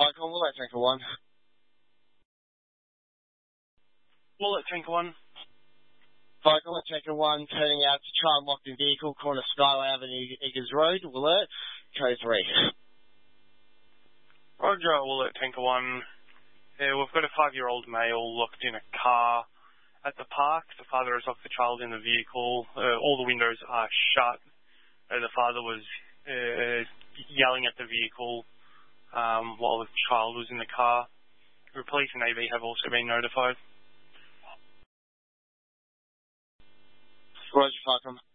Falcon, Willet Tanker 1. Willet Tanker 1. Falcon, Willet Tanker 1, turning out to try and lock the vehicle, corner Skyway Avenue, Eggers Road, Willet, code 3. Roger, Willet Tanker 1. Yeah, we've got a 5-year-old male locked in a car at the park. The father has locked the child in the vehicle. All the windows are shut. The father was yelling at the vehicle while the child was in the car. The police and AV have also been notified. Roger, Falcon.